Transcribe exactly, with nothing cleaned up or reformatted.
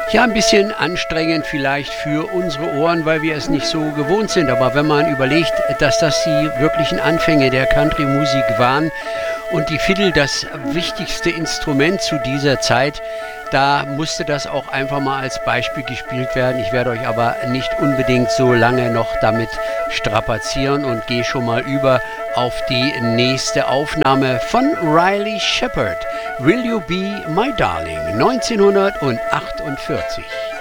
Ja, ein bisschen anstrengend vielleicht für unsere Ohren, weil wir es nicht so gewohnt sind. Aber wenn man überlegt, dass das die wirklichen Anfänge der Country-Musik waren und die Fiddle das wichtigste Instrument zu dieser Zeit, da musste das auch einfach mal als Beispiel gespielt werden. Ich werde euch aber nicht unbedingt so lange noch damit strapazieren und gehe schon mal über auf die nächste Aufnahme von Riley Shepard. Will You Be My Darling, neunzehnhundertachtundvierzig.